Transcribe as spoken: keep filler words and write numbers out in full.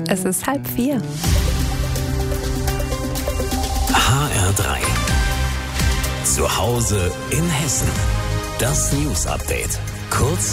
Es ist halb vier. H R drei. Zu Hause in Hessen. Das News Update. Kurz